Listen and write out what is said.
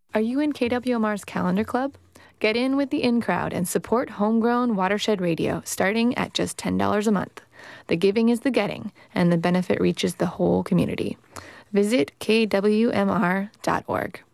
Are you in KWMR's Calendar Club? Get in with the in crowd and support homegrown Watershed Radio starting at just $10 a month. The giving is the getting, and the benefit reaches the whole community. Visit kwmr.org.